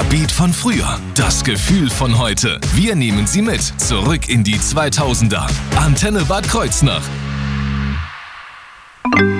Beat von früher, das Gefühl von heute. Wir nehmen Sie mit, zurück in die 2000er. Antenne Bad Kreuznach.